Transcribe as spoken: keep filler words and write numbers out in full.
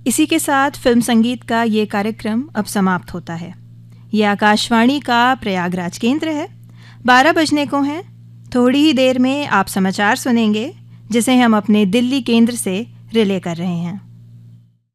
इसी के साथ फिल्म संगीत का ये कार्यक्रम अब समाप्त होता है। ये आकाशवाणी का प्रयागराज केंद्र है। बारह बजने को हैं। थोड़ी ही देर में आप समाचार सुनेंगे, जिसे हम अपने दिल्ली केंद्र से रिले कर रहे हैं।